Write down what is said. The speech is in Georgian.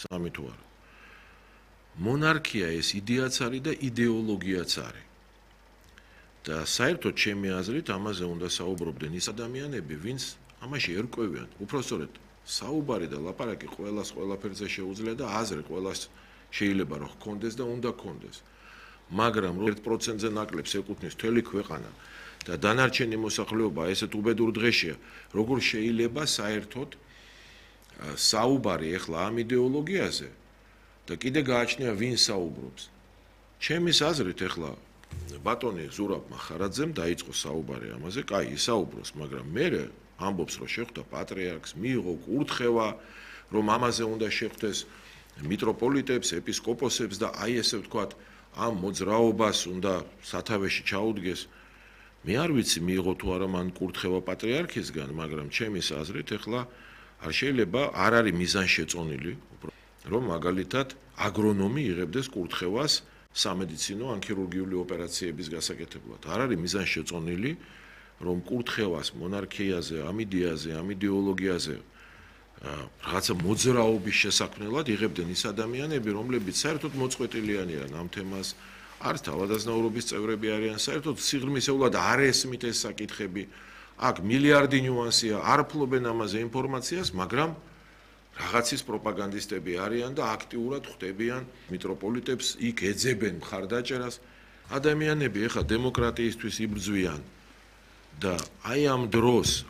სამი თუ არა. მონარქია ეს იდეაც არის და იდეოლოგიაც არის. და საერთოდ ჩემი აზრით ამაზე უნდა საუბრობდნენ ის ადამიანები, ვინც ამაში ერკვევიან. უпростоრედ საუბარი და ლაპარაკი ყველას ყველაფერზე შეუძლია და აზრი ყველას შეიძლება რომ ჰქონდეს და უნდა ჰქონდეს. მაგრამ რომ 1%-ზე ნაკლებს ეკუთვნის მთელი ქვეყანა და დანარჩენი მოსახლეობა ესეთ უბედურ დღეშია, როგორ შეიძლება საერთოდ საუბარი ეხლა ამ იდეოლოგიაზე და კიდე გააჩნია ვინ საუბრობს. ჩემის აზრით ეხლა ბატონი ზურაბ მახარაძემ დაიწყო საუბარი ამაზე, კაი, ისაუბროს, მაგრამ მე ამბობს რომ შეხვდა პატრიარქს, მიიღო კურთხევა, რომ ამაზე უნდა შეხვდეს მიტროპოლიტებს, ეპისკოპოსებს და აი ესე ვთქვათ, ამ მოძრაობას უნდა სათავეში ჩაუდგეს. მე არ ვიცი მიიღო თუ არა მან კურთხევა პატრიარქისგან, მაგრამ ჩემის აზრით ეხლა არ შეიძლება არ არის მიზანშეწონილი, რომ მაგალითად აგრონომი იღებდეს კურთხევას სამედიცინო ან ქირურგიული ოპერაციების გასაკეთებლად. არ არის მიზანშეწონილი, რომ კურთხევას მონარქიაზე, ამ იდეაზე, ამ იდეოლოგიაზე რაღაცა მოძრაობის შესაქმნელად იღებდნენ ის ადამიანები, რომლებიც საერთოდ მოწყვეტილიანი არიან ამ თემას, არც თავადაზნაურობის წევრები არიან, საერთოდ სიღრმისეულად არ ესმით ეს საკითხები. აქ მილიარდი ნიუანსია, არ ფლობენ ამაზე ინფორმაციას, მაგრამ რაღაცის პროპაგანდისტები არიან და აქტიურად ხვდებიან მიტროპოლიტებს, იქ ეძებენ მხარდაჭერას. ადამიანები ეხლა დემოკრატიისთვის იბრძვიან და აი ამ დროს